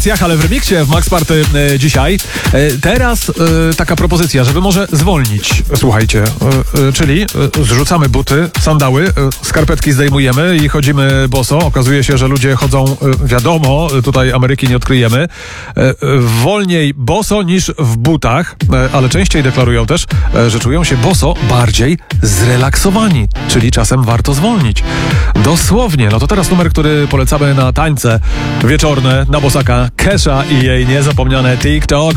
wakacjach, ale w remiksie w Max Party dzisiaj. Teraz taka propozycja, żeby może zwolnić, słuchajcie, czyli zrzucamy buty, sandały, skarpetki zdejmujemy i chodzimy boso. Okazuje się, że ludzie chodzą, wiadomo, tutaj Ameryki nie odkryjemy, wolniej boso niż w butach, ale częściej deklarują też, że czują się boso bardziej zrelaksowani, czyli czasem warto zwolnić. Dosłownie. No to teraz numer, który polecamy na tańce wieczorne, na bosaka Kesha i jej niezapomniane TikTok.